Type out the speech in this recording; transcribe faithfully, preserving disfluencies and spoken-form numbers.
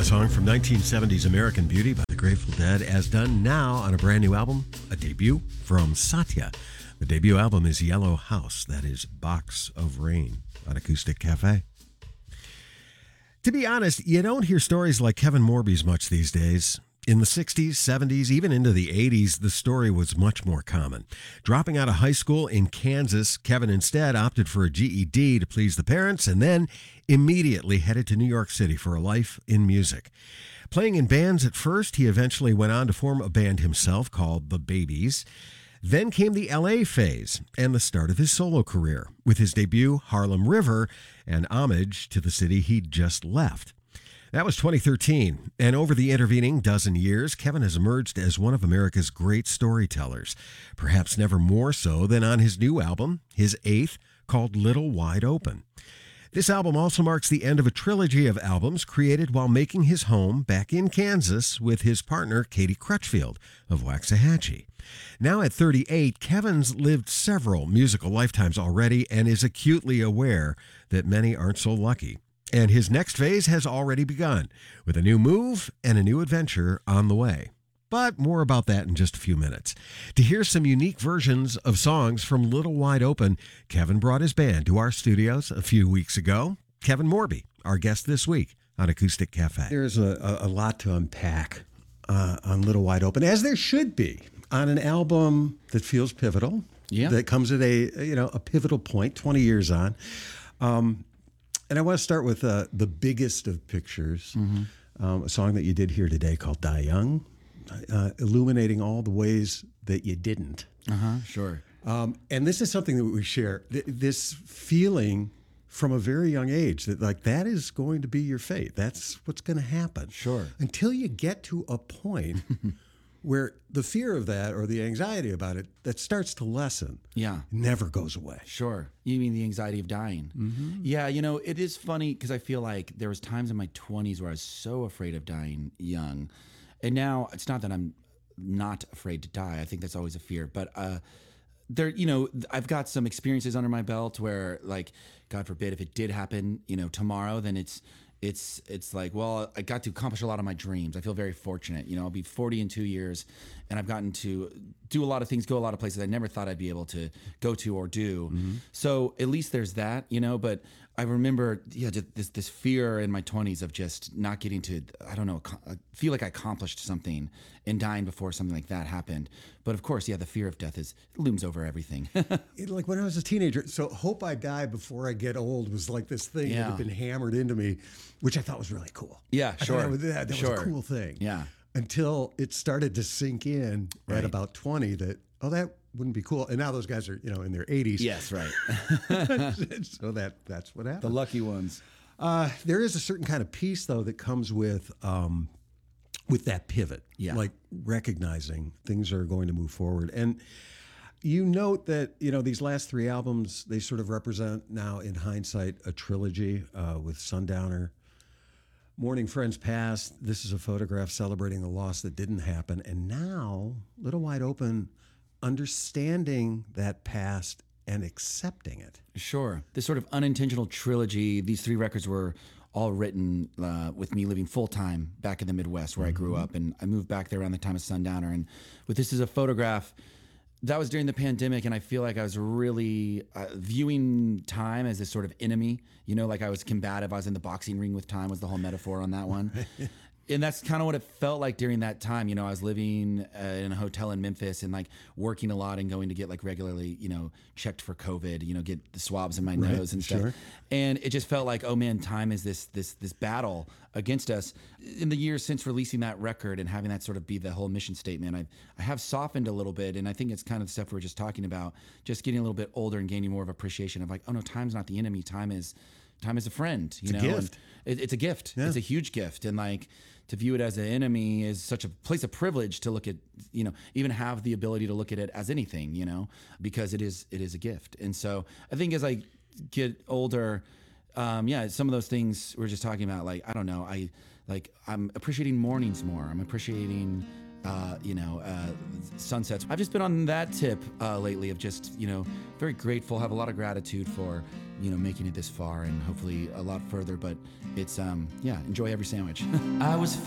A song from nineteen seventies American Beauty by the Grateful Dead, as done now on a brand new album, a debut from Satya. The debut album is Yellow House, that is Box of Rain on Acoustic Cafe. To be honest, you don't hear stories like Kevin Morby's much these days. In the sixties, seventies, even into the eighties, the story was much more common. Dropping out of high school in Kansas, Kevin instead opted for a G E D to please the parents and then immediately headed to New York City for a life in music. Playing in bands at first, he eventually went on to form a band himself called The Babies. Then came the L A phase and the start of his solo career with his debut, Harlem River, an homage to the city he'd just left. That was twenty thirteen, and over the intervening dozen years, Kevin has emerged as one of America's great storytellers, perhaps never more so than on his new album, his eighth, called Little Wide Open. This album also marks the end of a trilogy of albums created while making his home back in Kansas with his partner, Katie Crutchfield of Waxahachie. Now at thirty-eight, Kevin's lived several musical lifetimes already and is acutely aware that many aren't so lucky. And his next phase has already begun, with a new move and a new adventure on the way. But more about that in just a few minutes. To hear some unique versions of songs from Little Wide Open, Kevin brought his band to our studios a few weeks ago. Kevin Morby, our guest this week on Acoustic Cafe. There's a, a, a lot to unpack uh, on Little Wide Open, as there should be, on an album that feels pivotal, yeah. that comes at a, you know, a pivotal point, twenty years on. Um, And I want to start with uh, the biggest of pictures, mm-hmm. um, a song that you did here today called Die Young, uh, illuminating all the ways that you didn't. Uh-huh, sure. Um, and this is something that we share, th- this feeling from a very young age that like that is going to be your fate. That's what's going to happen. Sure. Until you get to a point where the fear of that or the anxiety about it that starts to lessen, yeah, never goes away. Sure. You mean the anxiety of dying? Mm-hmm. Yeah, you know, it is funny because I feel like there was times in my twenties where I was so afraid of dying young. And now it's not that I'm not afraid to die. I think that's always a fear. But uh, there, you know, I've got some experiences under my belt where, like, God forbid, if it did happen, you know, tomorrow, then it's It's it's like, well, I got to accomplish a lot of my dreams. I feel very fortunate. You know, I'll be forty in two years, and I've gotten to do a lot of things, go a lot of places I never thought I'd be able to go to or do. Mm-hmm. So at least there's that, you know. But I remember, yeah, just this this fear in my twenties of just not getting to, I don't know, feel like I accomplished something and dying before something like that happened. But of course, yeah, the fear of death is looms over everything. Like when I was a teenager, so hope I die before I get old was like this thing yeah. that had been hammered into me, which I thought was really cool. Yeah, I sure. That, was, that, that sure. was a cool thing. Yeah. Until it started to sink in right. at about twenty that, oh, that wouldn't be cool. And now those guys are, you know, in their eighties. Yes, right. So that that's what happened. The lucky ones. Uh, there is a certain kind of peace, though, that comes with um, with that pivot. Yeah. Like recognizing things are going to move forward. And you note that, you know, these last three albums, they sort of represent now, in hindsight, a trilogy uh, with Sundowner, Mourning Friends Past. This is a photograph celebrating the loss that didn't happen. And now, Little Wide Open, understanding that past and accepting it. Sure. This sort of unintentional trilogy, these three records were all written uh, with me living full-time back in the Midwest where mm-hmm. I grew up. And I moved back there around the time of Sundowner. And with This Is a Photograph, that was during the pandemic, and I feel like I was really uh, viewing time as this sort of enemy. You know, like I was combative. I was in the boxing ring with time was the whole metaphor on that one. And that's kind of what it felt like during that time. You know, I was living uh, in a hotel in Memphis and like working a lot and going to get like regularly, you know, checked for COVID, you know, get the swabs in my right, nose and stuff. sure. And it just felt like, oh man, time is this this this battle against us. In the years since releasing that record and having that sort of be the whole mission statement, I I have softened a little bit. And I think it's kind of the stuff we were just talking about, just getting a little bit older and gaining more of appreciation of like, oh no, time's not the enemy. Time is time is a friend, you it's know. A gift. It, it's a gift. Yeah. It's a huge gift. And like, to view it as an enemy is such a place of privilege to look at, you know, even have the ability to look at it as anything, you know, because it is it is a gift. And so I think as I get older, um, yeah, some of those things we we're just talking about, like, I don't know, I like I'm appreciating mornings more. I'm appreciating uh, you know, uh, sunsets. I've just been on that tip uh, lately of just, you know, very grateful, have a lot of gratitude for, you know, making it this far and hopefully a lot further. But it's, um, yeah, enjoy every sandwich. I was